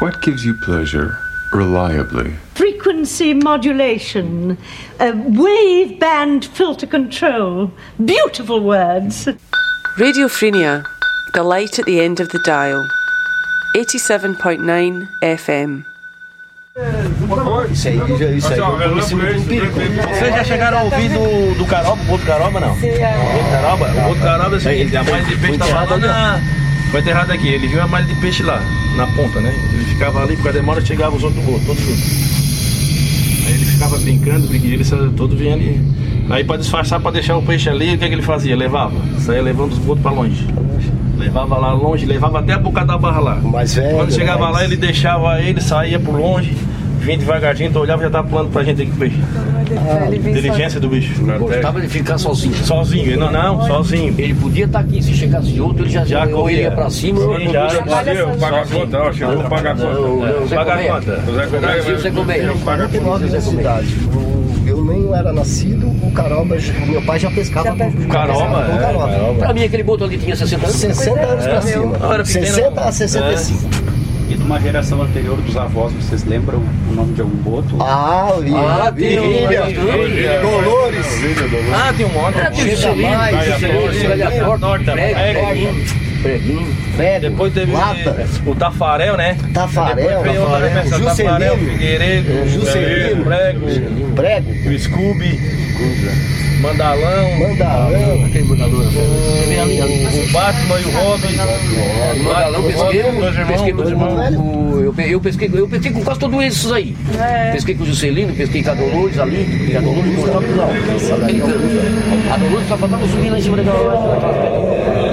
What gives you pleasure reliably? Frequency modulation, wave band filter control. Beautiful words. Radiophrenia, the light at the end of the dial. 87.9 FM. Isso aí é conhecimento empírico. Vocês já chegaram a ouvir do Caroba, o Boto Caroba, não? Sim, O Boto Caroba é o seguinte, a malha de peixe estava lá foi enterrado aqui, ele viu a malha de peixe lá, na ponta, né? Ele ficava ali, por causa da demora chegava os outros botos, todos juntos. Aí ele ficava brincando, eles todos vinham ali. Aí para disfarçar, para deixar o peixe ali, o que ele fazia? Levava, saía levando os botos para longe. Levava lá longe, levava até a boca da barra lá. Mais velho, quando chegava lá, ele deixava ele, saía por longe, vinha devagarzinho, então olhava e já tava pulando pra gente aqui, peixe. Inteligência do bicho. Gostava de ficar sozinho. Sozinho, não, sozinho. Ele podia estar aqui, se chegasse de outro, ele já corria. Ia pra cima. Sim, já paga a conta, ó, chegou a pagar a conta. Paga a conta. Você Colmeia. Eu nem era nascido, o Caroba, meu pai já pescava com Caroba. Pra mim aquele boto ali tinha 60 anos. 60 anos pra cima. 60 a 65. E de uma geração anterior dos avós, vocês lembram o nome de algum boto? Virilha, Dolores. Tem um monte. Preguinho. Depois teve o Tafarel, né? Tafarel, Tafarel, Figueiredo, Juscelino, Prego, o Scooby, Mandalão, Aquele mandalão. o Batman e o Robin. Mandalão, pesquei com os irmãos. Eu pesquei com quase todos esses aí. Pesquei com o Juscelino, pesquei com a Dolores ali. E a Dolores morava lá. A Dolores só faltava subir lá em cima daquela pedra.